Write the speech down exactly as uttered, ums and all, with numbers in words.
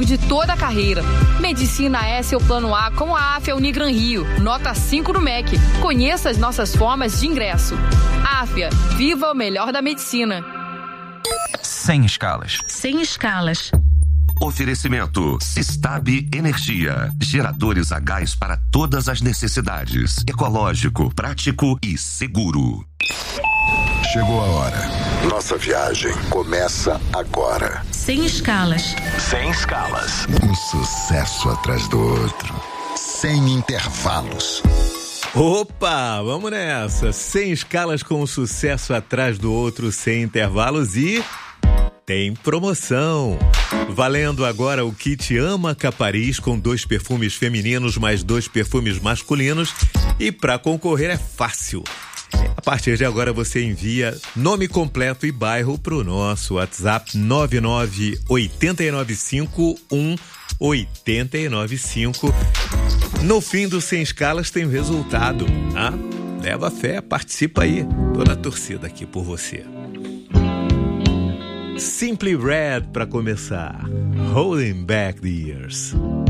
de toda a carreira. Medicina é seu plano A com a Afia Unigran Rio, nota cinco no M E C. Conheça as nossas formas de ingresso. Afia, viva o melhor da medicina. Sem escalas. Sem escalas. Oferecimento Sistab Energia. Geradores a gás para todas as necessidades. Ecológico, prático e seguro. Chegou a hora. Nossa viagem começa agora. Sem escalas. Sem escalas. Um sucesso atrás do outro. Sem intervalos. Opa, vamos nessa. Sem escalas, com um sucesso atrás do outro, sem intervalos e... tem promoção. Valendo agora o kit Amaca Paris com dois perfumes femininos mais dois perfumes masculinos. E para concorrer é fácil. A partir de agora você envia nome completo e bairro para o nosso WhatsApp nove nove oito nove cinco um oito nove cinco. No fim do Sem Escalas tem o resultado. Ah, leva fé, participa aí. Toda a torcida aqui por você. Simply Red para começar. Holding Back the Years.